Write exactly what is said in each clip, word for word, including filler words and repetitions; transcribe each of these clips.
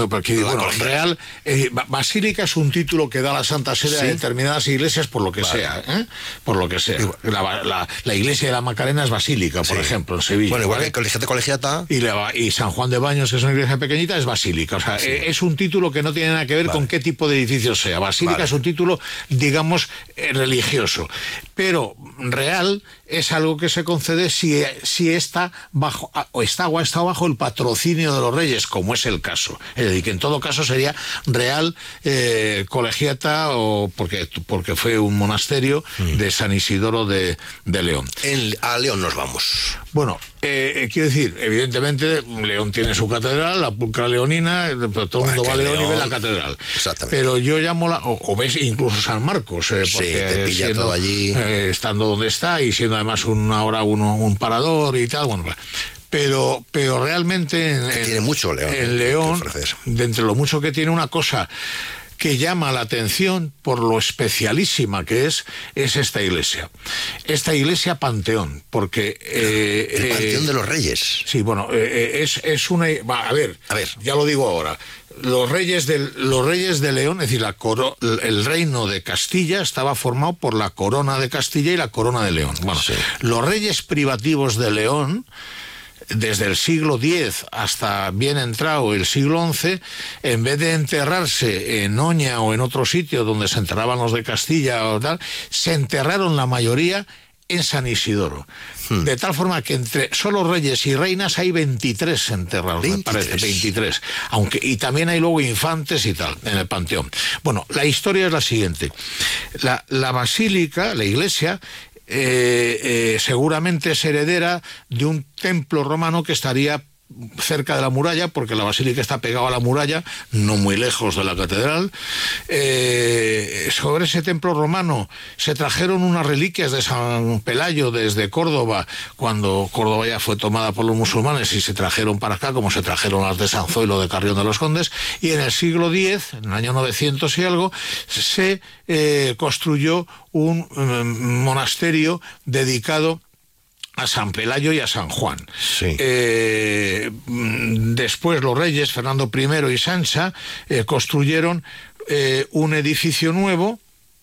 porque, bueno, real, eh, basílica es un título que da la Santa Sede sí. a determinadas iglesias por lo que vale. sea, ¿eh? Por lo que sea. La, la, la iglesia de la Macarena es basílica, por sí. ejemplo, en Sevilla. Bueno, igual ¿vale? que Colegiata Colegiata. Y, la, y San Juan de Baños, que es una iglesia pequeñita, es basílica. O sea, sí. eh, es un título que no tiene nada que ver vale. con qué tipo de edificio sea. Basílica vale. es un título, digamos, eh, religioso. Pero real es algo que se concede si, si está bajo o está o ha estado bajo el patrocinio de los reyes, como es el caso. Es decir, que en todo caso sería real eh, colegiata o porque, porque fue un monasterio mm. de San Isidoro de, de León. En, a León nos vamos. Bueno, eh, quiero decir, evidentemente León tiene su catedral, la Pulcra Leonina, pero todo el mundo va a León, León y ve la catedral. Exactamente. Pero yo llamo la, o, o ves incluso San Marcos, eh, porque sí, te pilla siendo, todo allí. Eh, estando donde está y siendo además una hora uno, un parador y tal, bueno, pero, pero realmente en, tiene mucho León. En León, de entre lo mucho que tiene, una cosa que llama la atención por lo especialísima que es, es esta iglesia. Esta iglesia Panteón, porque... Eh, el Panteón eh, de los Reyes. Sí, bueno, eh, es, es una... Va, a ver, a ver, ya lo digo ahora. Los reyes, de, los reyes de León, es decir, la coro, el reino de Castilla estaba formado por la corona de Castilla y la corona de León. Bueno, sí. Los reyes privativos de León, desde el siglo diez hasta bien entrado el siglo once, en vez de enterrarse en Oña o en otro sitio donde se enterraban los de Castilla o tal, se enterraron la mayoría en San Isidoro. Hmm. De tal forma que entre solo reyes y reinas hay veintitrés enterrados, veintitrés. Me parece, veintitrés. Aunque, y también hay luego infantes y tal, en el Panteón. Bueno, la historia es la siguiente. La, la basílica, la iglesia, eh, eh, seguramente es heredera de un templo romano que estaría cerca de la muralla, porque la basílica está pegada a la muralla, no muy lejos de la catedral. Eh, sobre ese templo romano se trajeron unas reliquias de San Pelayo desde Córdoba, cuando Córdoba ya fue tomada por los musulmanes, y se trajeron para acá, como se trajeron las de San Zoilo de Carrión de los Condes, y en el siglo diez, en el año novecientos y algo, se eh, construyó un eh, monasterio dedicado a San Pelayo y a San Juan. Sí. Eh, después los reyes, Fernando primero y Sancha, eh, construyeron eh, un edificio nuevo,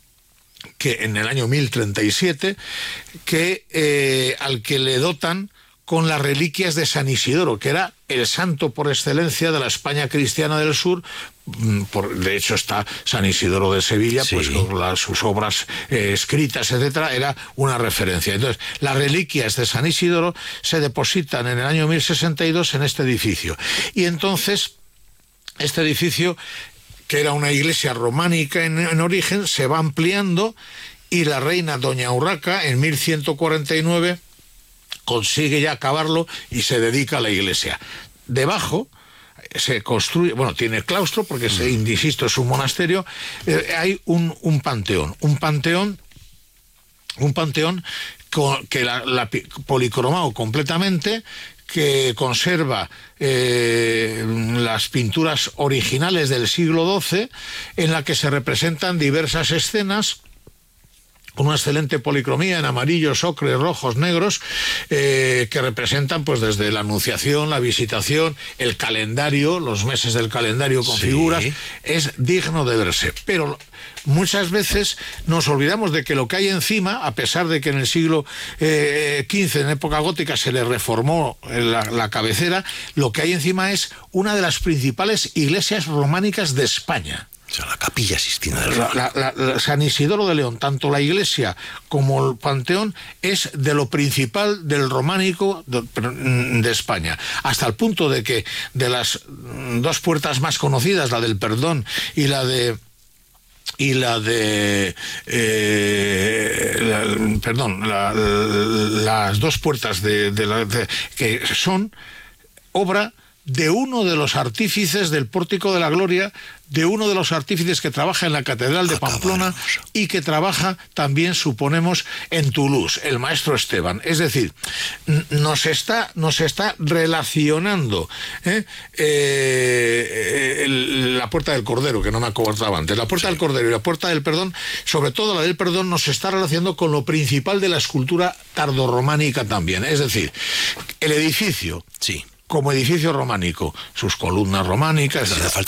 que en el año mil treinta y siete, que, eh, al que le dotan con las reliquias de San Isidoro, que era el santo por excelencia de la España cristiana del sur. Por, de hecho está San Isidoro de Sevilla, sí. pues con las, sus obras eh, escritas, etcétera, era una referencia. Entonces, las reliquias de San Isidoro se depositan en el año mil sesenta y dos en este edificio. Y entonces, este edificio, que era una iglesia románica en, en origen, se va ampliando, y la reina Doña Urraca, en mil ciento cuarenta y nueve, consigue ya acabarlo y se dedica a la iglesia. Debajo se construye, bueno, tiene claustro porque, se, insisto, es un monasterio, eh, hay un, un panteón, un panteón, un panteón con, que la, la policromado completamente, que conserva eh, las pinturas originales del siglo doce, en la que se representan diversas escenas, con una excelente policromía en amarillos, ocres, rojos, negros, eh, que representan pues desde la Anunciación, la Visitación, el calendario, los meses del calendario con sí. figuras. Es digno de verse. Pero muchas veces nos olvidamos de que lo que hay encima, a pesar de que en el siglo eh, quince, en época gótica, se le reformó la, la cabecera, lo que hay encima es una de las principales iglesias románicas de España. O sea, la Capilla Sixtina del la, la, la, la San Isidoro de León, tanto la iglesia como el panteón, es de lo principal del románico de, de España, hasta el punto de que de las dos puertas más conocidas, la del Perdón y la de y la de eh, la, perdón la, las dos puertas de, de la, de, que son obra de uno de los artífices del Pórtico de la Gloria, de uno de los artífices que trabaja en la Catedral de Pamplona y que trabaja también, suponemos, en Toulouse, el maestro Esteban. Es decir, nos está, nos está relacionando ¿eh? Eh, el, la Puerta del Cordero, que no me acordaba antes, la Puerta sí. del Cordero y la Puerta del Perdón, sobre todo la del Perdón, nos está relacionando con lo principal de la escultura tardorrománica también. Es decir, el edificio... Sí. como edificio románico, sus columnas románicas... No hace falta